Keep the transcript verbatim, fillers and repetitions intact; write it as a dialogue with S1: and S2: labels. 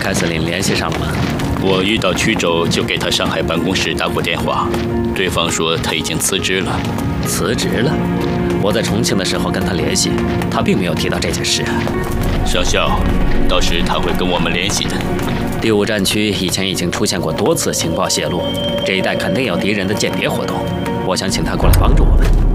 S1: 凯瑟琳联系上了吗？
S2: 我遇到曲轴就给他上海办公室打过电话，对方说他已经辞职了。
S1: 辞职了？我在重庆的时候跟他联系，他并没有提到这件事啊。
S2: 上校，到时他会跟我们联系的。
S1: 第五战区以前已经出现过多次情报泄露，这一带肯定有敌人的间谍活动。我想请他过来帮助我们。